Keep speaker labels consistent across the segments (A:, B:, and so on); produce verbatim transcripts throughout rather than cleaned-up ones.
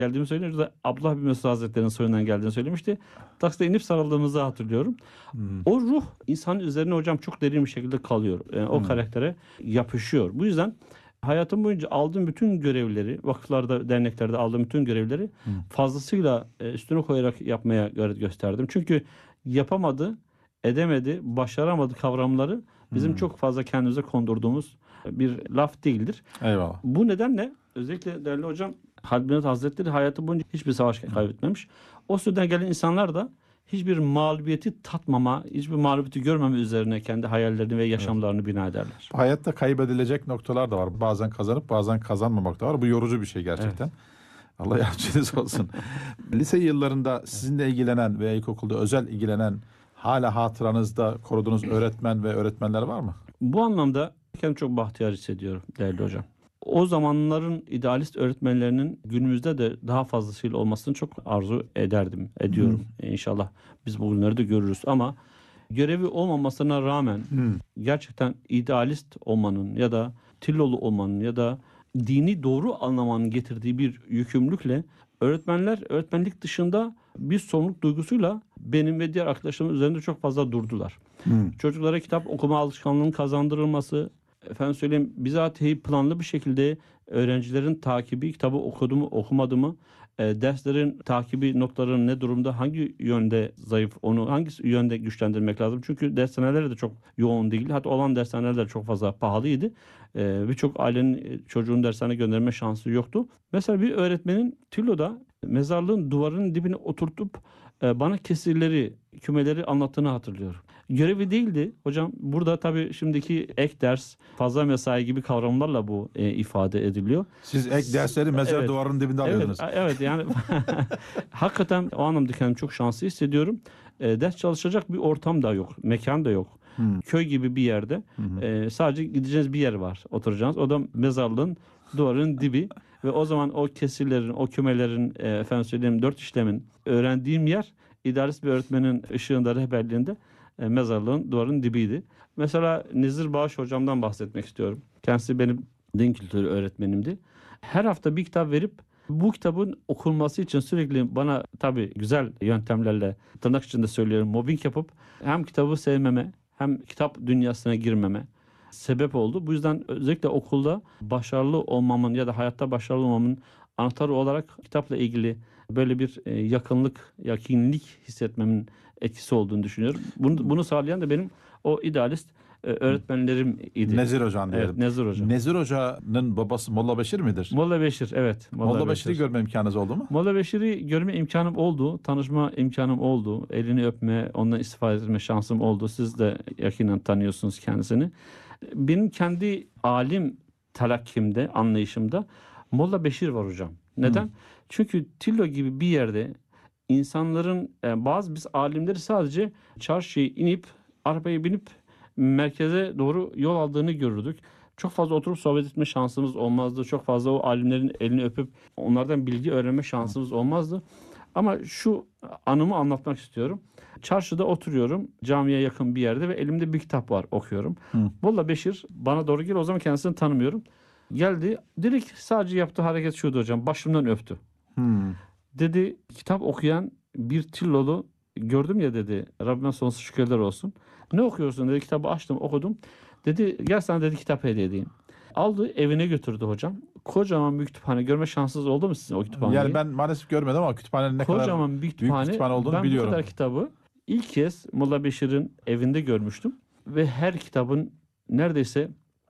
A: geldiğimi söylüyor. Da Abdullah bin Mesud Hazretleri'nin soyundan geldiğini söylemişti. Takside inip sarıldığımızı hatırlıyorum.
B: Hmm.
A: O ruh insanın üzerine hocam çok derin bir şekilde kalıyor. Yani o
B: Hmm.
A: karaktere yapışıyor. Bu yüzden hayatım boyunca aldığım bütün görevleri, vakıflarda, derneklerde aldığım bütün görevleri
B: Hmm.
A: fazlasıyla üstüne koyarak yapmaya gayret gösterdim. Çünkü yapamadı, edemedi, başaramadı kavramları bizim hmm. çok fazla kendimize kondurduğumuz bir laf değildir.
B: Eyvallah.
A: Bu nedenle özellikle değerli hocam Halid bin Velid Hazretleri hayatı boyunca hiçbir savaş kaybetmemiş. O süreden gelen insanlar da hiçbir mağlubiyeti tatmama, hiçbir mağlubiyeti görmeme üzerine kendi hayallerini ve yaşamlarını evet. bina ederler.
B: Hayatta kaybedilecek noktalar da var. Bazen kazanıp bazen kazanmamak da var. Bu yorucu bir şey gerçekten. Evet. Allah yardımcınız olsun. Lise yıllarında sizinle ilgilenen veya ilkokulda özel ilgilenen, hala hatıranızda koruduğunuz öğretmen ve öğretmenler var mı?
A: Bu anlamda kendimi çok bahtiyar hissediyorum değerli hocam. O zamanların idealist öğretmenlerinin günümüzde de daha fazlasıyla olmasını çok arzu ederdim, ediyorum. Hmm. İnşallah biz bugünleri de görürüz ama görevi olmamasına rağmen hmm. gerçekten idealist olmanın ya da Tillolu olmanın ya da dini doğru anlamanın getirdiği bir yükümlülükle öğretmenler öğretmenlik dışında bir sorumluluk duygusuyla benim ve diğer arkadaşlarımın üzerinde çok fazla durdular. Hmm. Çocuklara kitap okuma alışkanlığının kazandırılması, efendim söyleyeyim bizatihi planlı bir şekilde öğrencilerin takibi, kitabı okudu mu okumadı mı, e, derslerin takibi noktaların ne durumda, hangi yönde zayıf, onu hangi yönde güçlendirmek lazım. Çünkü dershaneler de çok yoğun değil. Hatta olan dershaneler de çok fazla pahalıydı. E, Birçok ailenin çocuğun dershaneye gönderme şansı yoktu. Mesela bir öğretmenin Tillo'da mezarlığın duvarının dibine oturtup e, bana kesirleri, kümeleri anlattığını hatırlıyorum. Görevi değildi. Hocam burada tabii şimdiki ek ders, fazla mesai gibi kavramlarla bu e, ifade ediliyor.
B: Siz ek dersleri mezar evet. duvarının dibinde alıyordunuz.
A: Evet, evet yani hakikaten o anlamda kendimi çok şanslı hissediyorum. E, ders çalışacak bir ortam da yok, mekan da yok. Hmm. Köy gibi bir yerde hmm. e, sadece gideceğiniz bir yer var, oturacağınız. O da mezarlığın duvarının dibi ve o zaman o kesirlerin, o kümelerin, e, efendim söyleyeyim dört işlemin öğrendiğim yer idealist bir öğretmenin ışığında, rehberliğinde e, mezarlığın duvarının dibiydi. Mesela Nezir Bağış hocamdan bahsetmek istiyorum. Kendisi benim din kültürü öğretmenimdi. Her hafta bir kitap verip bu kitabın okunması için sürekli bana tabii güzel yöntemlerle, tırnak içinde söylüyorum, mobbing yapıp hem kitabı sevmeme hem kitap dünyasına girmeme sebep oldu. Bu yüzden özellikle okulda başarılı olmamın ya da hayatta başarılı olmamın anahtarı olarak kitapla ilgili böyle bir yakınlık, yakinlik hissetmemin etkisi olduğunu düşünüyorum. Bunu, bunu sağlayan da benim o idealist öğretmenlerim idi.
B: Nezir Hoca'nın diyelim.
A: Evet, Nezir Hoca.
B: Nezir Hoca'nın babası Molla Beşir midir?
A: Molla Beşir, evet.
B: Molla, Molla Beşir'i görme imkanınız oldu mu?
A: Molla Beşir'i görme imkanım oldu. Tanışma imkanım oldu. Elini öpme, ondan istifade etme şansım oldu. Siz de yakinen tanıyorsunuz kendisini. Benim kendi alim talakkimde, anlayışımda Molla Beşir var hocam. Neden? Hmm. Çünkü Tillo gibi bir yerde insanların, bazı biz alimleri sadece çarşıya inip, arabaya binip merkeze doğru yol aldığını görürdük. Çok fazla oturup sohbet etme şansımız olmazdı. Çok fazla o alimlerin elini öpüp onlardan bilgi öğrenme şansımız olmazdı. Ama şu anımı anlatmak istiyorum. Çarşıda oturuyorum, camiye yakın bir yerde ve elimde bir kitap var, okuyorum. Hı. Molla Beşir bana doğru geliyor. O zaman kendisini tanımıyorum. Geldi, direkt sadece yaptığı hareket şuydu hocam. Başımdan öptü. Hı. Dedi, kitap okuyan bir Tillolu gördüm ya dedi. Rabbime sonsuz şükürler olsun. Ne okuyorsun dedi. Kitabı açtım, okudum. Dedi, gel sana dedi kitap hediye edeyim. Aldı, evine götürdü hocam. Kocaman bir kütüphane. Görme şansınız oldu mu sizin o kütüphaneyi?
B: Yani ben maalesef görmedim ama kütüphanenin ne
A: Kocaman
B: kadar
A: bir kütüphane,
B: büyük kütüphane olduğunu
A: ben
B: biliyorum.
A: Ben bu kadar kitabı ilk kez Molla Beşir'in evinde görmüştüm. Ve her kitabın neredeyse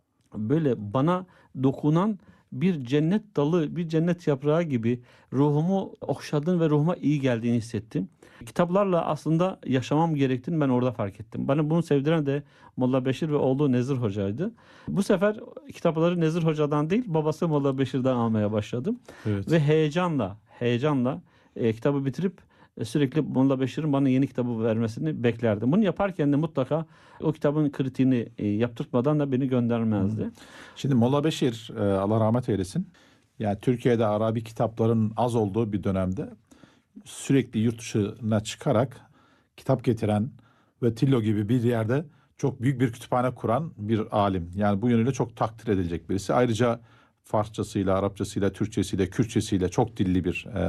A: böyle bana dokunan bir cennet dalı, bir cennet yaprağı gibi ruhumu okşadın ve ruhuma iyi geldiğini hissettim. Kitaplarla aslında yaşamam gerektiğini ben orada fark ettim. Bana bunu sevdiren de Molla Beşir ve oğlu Nezir Hoca'ydı. Bu sefer kitapları Nezir Hoca'dan değil, babası Molla Beşir'den almaya başladım. Evet. Ve heyecanla, heyecanla e, kitabı bitirip e, sürekli Molla Beşir'in bana yeni kitabı vermesini beklerdim. Bunu yaparken de mutlaka o kitabın kritiğini e, yaptırtmadan da beni göndermezdi. Hmm.
B: Şimdi Molla Beşir, e, Allah rahmet eylesin. Yani Türkiye'de Arabi kitapların az olduğu bir dönemde sürekli yurt dışına çıkarak kitap getiren ve Tillo gibi bir yerde çok büyük bir kütüphane kuran bir alim. Yani bu yönüyle çok takdir edilecek birisi. Ayrıca Farsçasıyla, Arapçasıyla, Türkçesiyle, Kürtçesiyle çok dilli bir